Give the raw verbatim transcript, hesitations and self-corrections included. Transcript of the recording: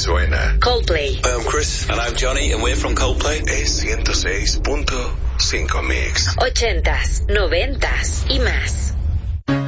suena. Coldplay. Hi, I'm Chris. And I'm Johnny, and we're from Coldplay. Es ciento seis punto cinco Mix. Ochentas, noventas y más.